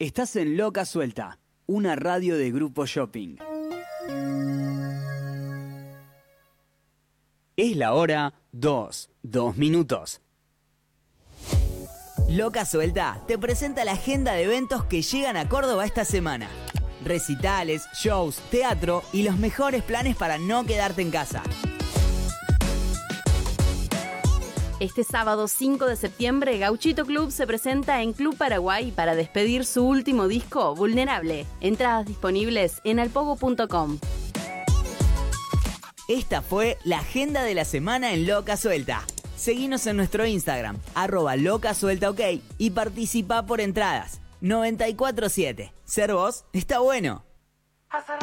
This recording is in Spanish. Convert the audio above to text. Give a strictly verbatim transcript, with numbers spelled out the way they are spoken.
Estás en Loca Suelta, una radio de Grupo Shopping. Es la hora dos, dos minutos. Loca Suelta te presenta la agenda de eventos que llegan a Córdoba esta semana. Recitales, shows, teatro y los mejores planes para no quedarte en casa. Este sábado cinco de septiembre, Gauchito Club se presenta en Club Paraguay para despedir su último disco, Vulnerable. Entradas disponibles en alpogo punto com. Esta fue la agenda de la semana en Loca Suelta. Seguinos en nuestro Instagram, arroba Loca Suelta OK, y participa por entradas. noventa y cuatro siete. Ser vos está bueno.